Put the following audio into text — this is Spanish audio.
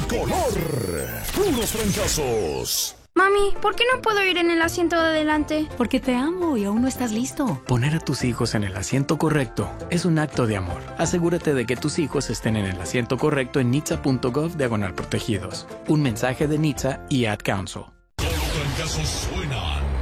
color. Puros fracasos. Mami, ¿por qué no puedo ir en el asiento de adelante? Porque te amo y aún no estás listo. Poner a tus hijos en el asiento correcto es un acto de amor. Asegúrate de que tus hijos estén en el asiento correcto en nitsa.gov/protegidos. Un mensaje de NHTSA y Ad Council. Los fracasos suenan.